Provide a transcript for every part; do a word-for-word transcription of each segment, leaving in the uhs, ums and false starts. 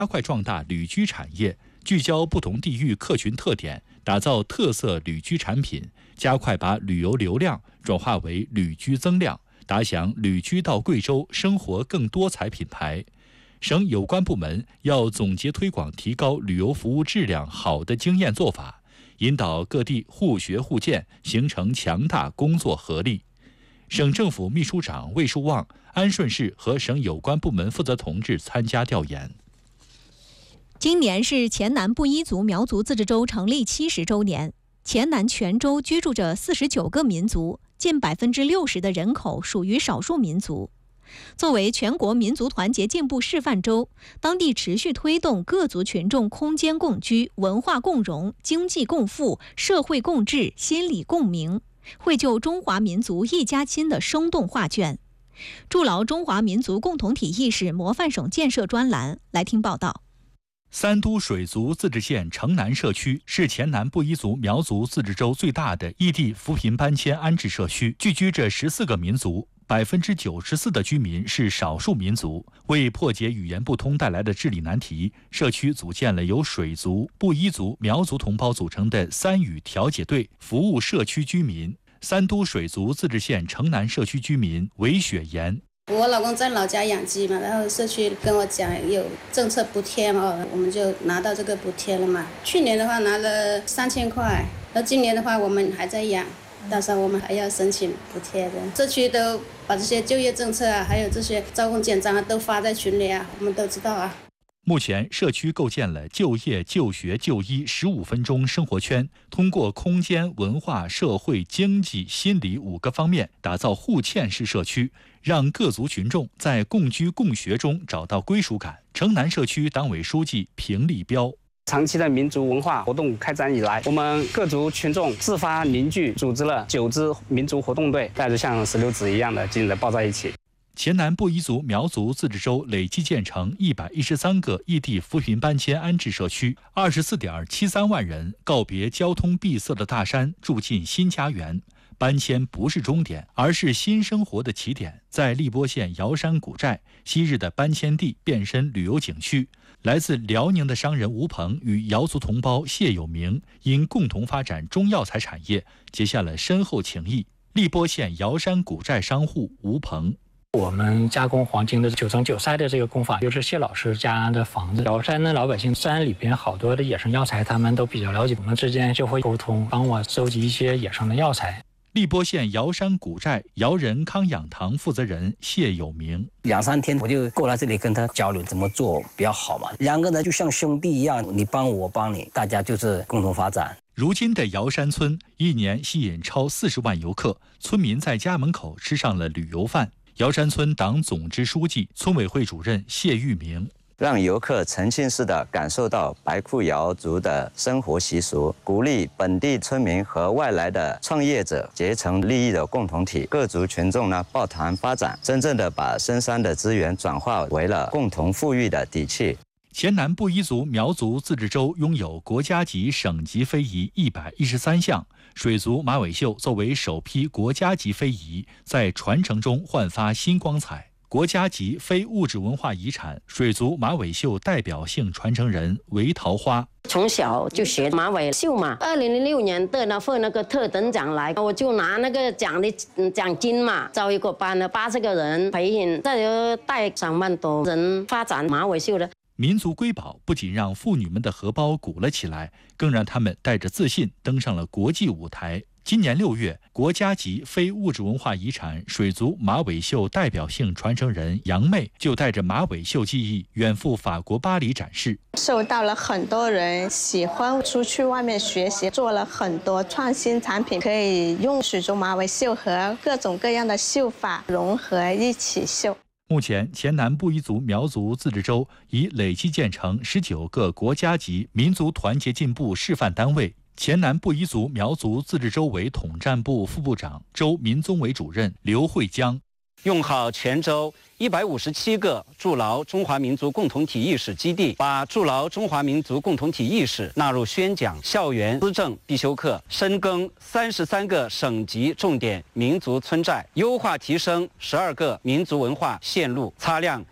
加快壮大旅居产业，聚焦不同地域客群特点，打造特色旅居产品，加快把旅游流量转化为旅居增量，打响旅居到贵州生活更多彩品牌。省有关部门要总结推广提高旅游服务质量好的经验做法，引导各地互学互鉴，形成强大工作合力。省政府秘书长魏树旺、安顺市和省有关部门负责同志参加调研。 今年是黔南布依族苗族自治州成立七十周年。黔南全州居住着四十九个民族，近百分之六十的人口属于少数民族。作为全国民族团结进步示范州，当地持续推动各族群众空间共居、文化共融、经济共富、社会共治、心理共鸣，绘就中华民族一家亲的生动画卷。筑牢中华民族共同体意识模范省建设专栏，来听报道。 三都水族自治县城南社区是黔南布依族苗族自治州最大的异地扶贫搬迁安置社区，聚居着十四个民族，百分之九十四的居民是少数民族。为破解语言不通带来的治理难题，社区组建了由水族、布依族、苗族同胞组成的三语调解队，服务社区居民。三都水族自治县城南社区居民韦雪妍。 我老公在老家养鸡嘛，然后社区跟我讲有政策补贴嘛，我们就拿到这个补贴了嘛。去年的话拿了三千块，那今年的话我们还在养，到时候我们还要申请补贴的。社区都把这些就业政策啊，还有这些招工简章啊，都发在群里啊，我们都知道啊。 目前，社区构建了就业、就学、就医十五分钟生活圈，通过空间、文化、社会、经济、心理五个方面，打造互嵌式社区，让各族群众在共居共学中找到归属感。城南社区党委书记平立彪。 长期的民族文化活动开展以来，我们各族群众自发凝聚，组织了九支民族活动队，带着像石榴籽一样的紧紧抱在一起。 黔南布依族苗族自治州累计建成一百一十三个异地扶贫搬迁安置社区，二十四点七三万人告别交通闭塞的大山，住进新家园。搬迁不是终点，而是新生活的起点。在荔波县瑶山古寨，昔日的搬迁地变身旅游景区。来自辽宁的商人吴鹏与瑶族同胞谢有明因共同发展中药材产业，结下了深厚情谊。荔波县瑶山古寨商户吴鹏。 我们加工黄金的九层九塞的这个工坊，就是谢老师家的房子。瑶山的老百姓山里边好多的野生药材，他们都比较了解，我们之间就会沟通，帮我收集一些野生的药材。 荔波县瑶山古寨瑶人康养堂负责人谢有明。 两三天我就过来这里跟他交流怎么做比较好嘛，两个人就像兄弟一样，你帮我，我帮你，大家就是共同发展。 如今的瑶山村一年吸引超四十万游客，村民在家门口吃上了旅游饭。瑶山村党总支书记、村委会主任谢玉明， 让游客沉浸式地感受到白库瑶族的生活习俗，鼓励本地村民和外来的创业者结成利益的共同体，各族群众呢抱团发展，真正的把深山的资源转化为了共同富裕的底气。 黔南布依族苗族自治州拥有国家级、省级非遗一百一十三项，水族马尾绣作为首批国家级非遗，在传承中焕发新光彩。国家级非物质文化遗产水族马尾绣代表性传承人韦桃花。 从小就学马尾绣嘛，二零零六年的那份那个特等奖来，我就拿那个奖的奖金嘛，招一个班的八十个人培训，再有带上万多人发展马尾绣的。 民族瑰宝不仅让妇女们的荷包鼓了起来，更让她们带着自信登上了国际舞台。今年六月，国家级非物质文化遗产水族马尾绣代表性传承人杨妹就带着马尾绣技艺远赴法国巴黎展示， 受到了很多人喜欢，出去外面学习，做了很多创新产品，可以用水族马尾绣和各种各样的绣法融合一起绣。 目前，黔南布依族苗族自治州已累计建成十九个国家级民族团结进步示范单位。黔南布依族苗族自治州委统战部副部长、州民宗委主任刘慧江， 用好全州一百五十七个筑牢中华民族共同体意识基地，把筑牢中华民族共同体意识纳入宣讲、校园、资政必修课，深耕三十三个省级重点民族村寨，优化提升十二个民族文化线路，擦亮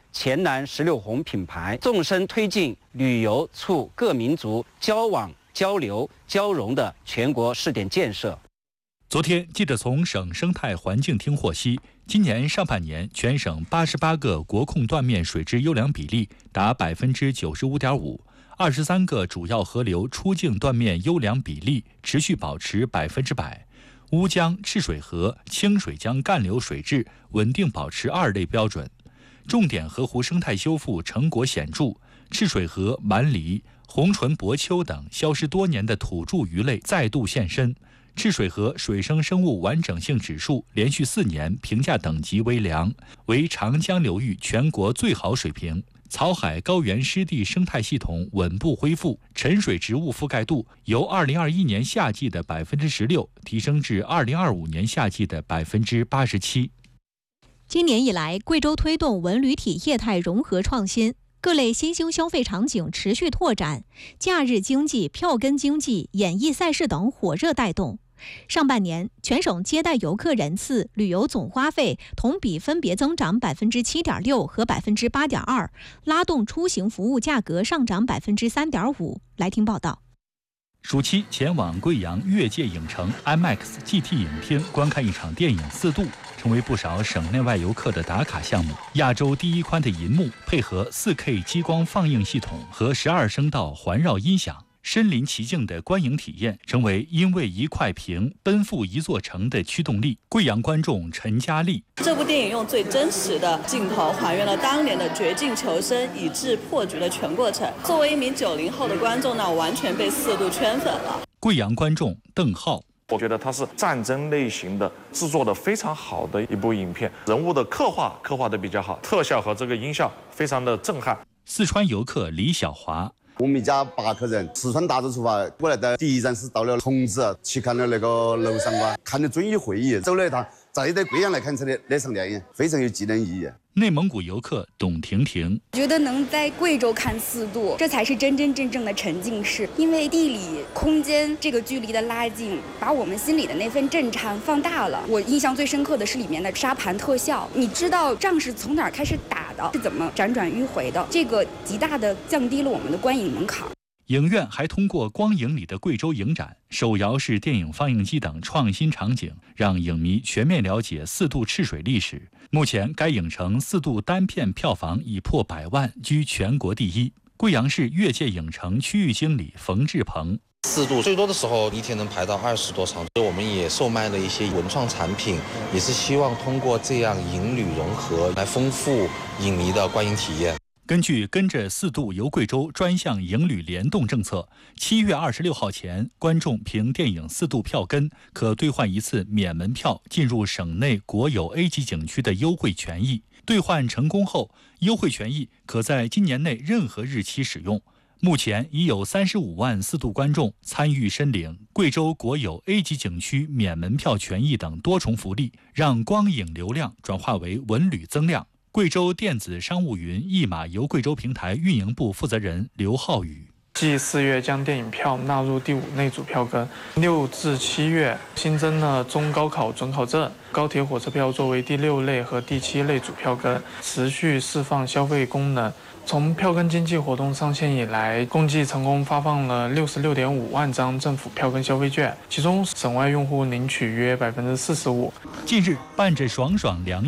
黔南十六红品牌，纵深推进旅游促各民族交往、交流、交融的全国试点建设。 昨天，记者从省生态环境厅获悉，今年上半年全省八十八个国控断面水质优良比例达百分之九十五点五，二十三个主要河流出境断面优良比例持续保持百分之百，乌江、赤水河、清水江干流水质稳定保持二类标准，重点河湖生态修复成果显著，赤水河、蛮狸、红唇薄鳅等消失多年的土著鱼类再度现身。赤水河水生生物完整性指数连续四年评价等级为良，为长江流域全国最好水平。草海高原湿地生态系统稳步恢复，沉水植物覆盖度由二零二一年夏季的百分之十六提升至二零二五年夏季的百分之八十七。 今年以来，贵州推动文旅体业态融合创新，各类新兴消费场景持续拓展，假日经济、票根经济、演艺赛事等火热带动。上半年，全省接待游客人次、旅游总花费同比分别增长百分之七点六和百分之八点二，拉动出行服务价格上涨百分之三点五。来听报道。 暑期前往贵阳越界影城 I M A X G T 影厅观看一场电影《四渡》，成为不少省内外游客的打卡项目。亚洲第一宽的银幕，配合 四K 激光放映系统和十二声道环绕音响，身临其境的观影体验成为因为一块屏奔赴一座城的驱动力。贵阳观众陈佳丽： 这部电影用最真实的镜头还原了当年的绝境求生以至破局的全过程。作为一名九零后的观众呢，我完全被四渡圈粉了。 贵阳观众邓浩： 我觉得它是战争类型的，制作的非常好的一部影片，人物的刻画刻画的比较好，特效和这个音效非常的震撼。 四川游客李小华： 我们一家八口人，四川大洲出发过来的第一站是到了桐梓，去看了那个娄山关，看了遵义会议，走了一趟，再到贵阳来看这里那场电影，非常有纪念意义。 内蒙古游客董婷婷： 觉得能在贵州看四渡，这才是真真正正的沉浸式。因为地理、空间这个距离的拉近，把我们心里的那份震颤放大了。我印象最深刻的是里面的沙盘特效，你知道仗是从哪儿开始打的，是怎么辗转迂回的，这个极大的降低了我们的观影门槛。 影院还通过光影里的贵州影展、手摇式电影放映机等创新场景，让影迷全面了解四渡赤水历史。目前，该影城四渡单片票房已破百万，居全国第一。贵阳市越界影城区域经理冯志鹏： 四渡最多的时候一天能排到二十多场，我们也售卖了一些文创产品，也是希望通过这样影旅融合来丰富影迷的观影体验。 根据跟着四渡游贵州专项影旅联动政策，七月二十六号前，观众凭电影四渡票根可兑换一次免门票进入省内国有 A 级景区的优惠权益。兑换成功后，优惠权益可在今年内任何日期使用。目前已有三十五万四渡观众参与申领贵州国有 A 级景区免门票权益等多重福利，让光影流量转化为文旅增量。贵州电子商务云一码游贵州平台运营部负责人刘浩宇： 继四月将电影票纳入第五类组票根，六至七月新增了中高考准考证、高铁火车票作为第六类和第七类组票根，持续释放消费功能。从票根经济活动上线以来，共计成功发放了六十六点五万张政府票根消费券，其中省外用户领取约百分之四十五。 近日，伴着爽爽凉